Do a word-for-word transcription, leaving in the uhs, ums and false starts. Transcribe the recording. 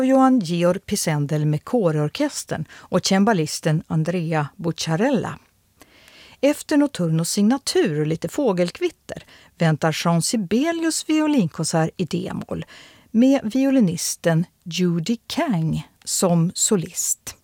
Johann Georg Pisendel med kårorkestern och cembalisten Andrea Bucciarella. Efter Notturnos signatur och lite fågelkvitter väntar Jean Sibelius violinkonsert i D-moll med violinisten Judy Kang som solist.